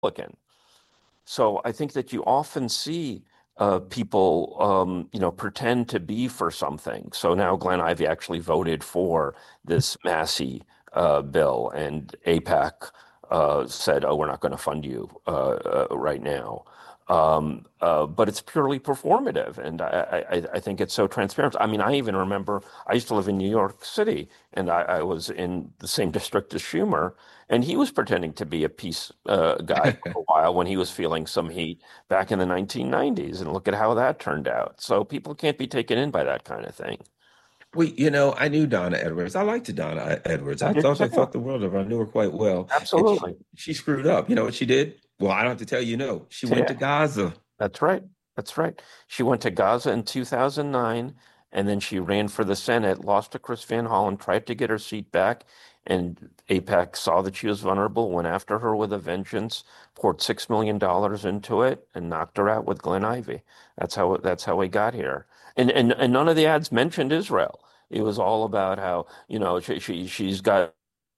Republican. So I think that you often see people, pretend to be for something. So now Glenn Ivey actually voted for this Massey bill, and AIPAC said, "Oh, we're not going to fund you right now." But it's purely performative, and I think it's so transparent. I mean, I even remember I used to live in New York City, and I was in the same district as Schumer, and he was pretending to be a peace guy for a while when he was feeling some heat back in the 1990s, and look at how that turned out. So people can't be taken in by that kind of thing. Well, I knew Donna Edwards. I liked Donna Edwards. I did I too. thought the world of her. I knew her quite well. And Absolutely. she screwed up. You know what she did? Well, I don't have to tell you, no. She went Yeah. to Gaza. That's right. That's right. She went to Gaza in 2009, and then she ran for the Senate, lost to Chris Van Hollen, tried to get her seat back, and AIPAC saw that she was vulnerable, went after her with a vengeance, poured $6 million into it, and knocked her out with Glenn Ivey. That's how we got here. And none of the ads mentioned Israel. It was all about how, she's got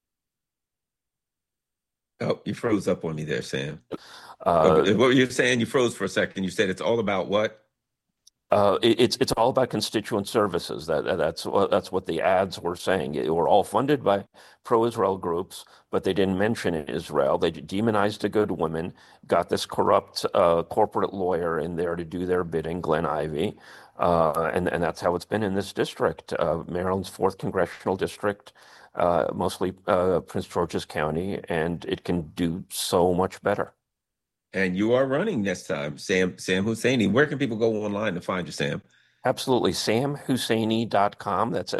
Oh, you froze up on me there, Sam. uh, What were you saying? You froze for a second. You said it's all about what? it's all about constituent services. That's what the ads were saying. They were all funded by pro-Israel groups, but they didn't mention Israel. They demonized a good woman, got this corrupt corporate lawyer in there to do their bidding, Glenn Ivey, and that's how it's been in this district, Maryland's fourth congressional district, mostly Prince George's County, and it can do so much better. And you are running next time, Sam Husseini. Where can people go online to find you, Sam? Absolutely. SamHusseini.com. That's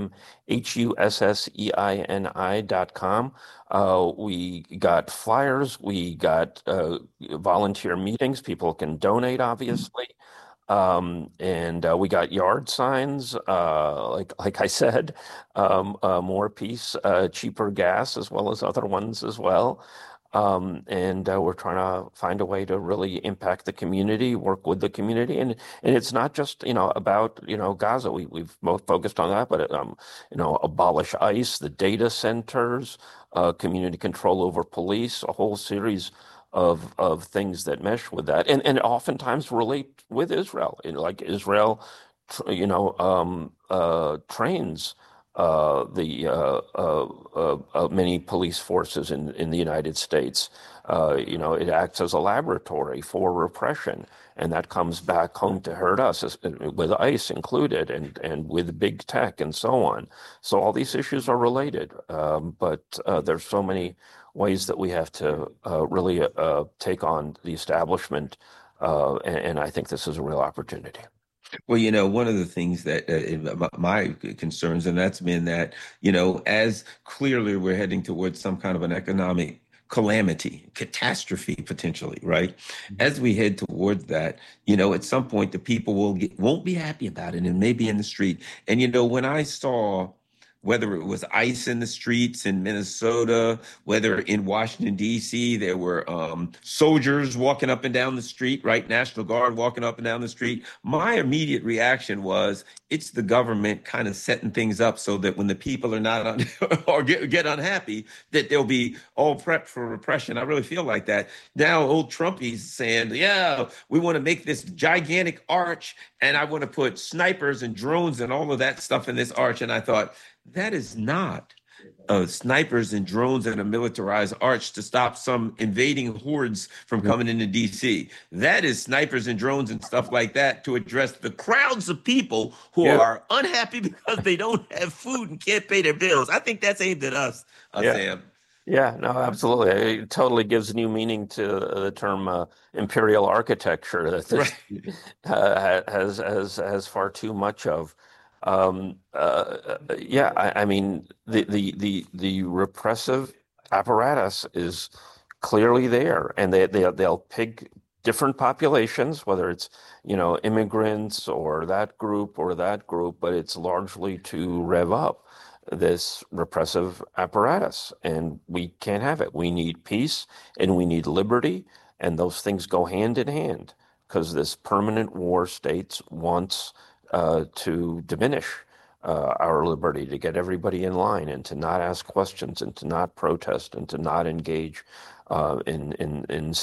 SamHusseini.com. We got flyers. We got volunteer meetings. People can donate, obviously. And we got yard signs, like I said, more peace, cheaper gas, as well as other ones as well. And we're trying to find a way to really impact the community, work with the community, and it's not just about Gaza. We've both focused on that, but abolish ICE, the data centers, community control over police, a whole series of things that mesh with that, and oftentimes relate with Israel. Like Israel, trains the many police forces in the United States. It acts as a laboratory for repression, and that comes back home to hurt us, with ICE included, and with big tech and so on. So all these issues are related, but there's so many ways that we have to really take on the establishment, and I think this is a real opportunity. Well, one of the things that my concerns, and that's been that, as clearly we're heading towards some kind of an economic calamity, catastrophe potentially, right? As we head towards that, at some point the people won't be happy about it and maybe in the street. And when I saw whether it was ice in the streets in Minnesota, whether in Washington, D.C., there were soldiers walking up and down the street, right? National Guard walking up and down the street. My immediate reaction was it's the government kind of setting things up so that when the people are not or get unhappy, that they'll be all prepped for repression. I really feel like that. Now, old Trumpy's saying, yeah, we want to make this gigantic arch and I want to put snipers and drones and all of that stuff in this arch. And I thought, that is not snipers and drones and a militarized arch to stop some invading hordes from coming into DC. That is snipers and drones and stuff like that to address the crowds of people who Yeah. are unhappy because they don't have food and can't pay their bills. I think that's aimed at us, Yeah. Sam. Yeah, no, absolutely. It totally gives new meaning to the term imperial architecture that this Right. has far too much of. Yeah, I mean the repressive apparatus is clearly there, and they'll pick different populations, whether it's immigrants or that group, but it's largely to rev up this repressive apparatus, and we can't have it. We need peace and we need liberty, and those things go hand in hand because this permanent war states wants to diminish. our liberty, to get everybody in line and to not ask questions and to not protest and to not engage in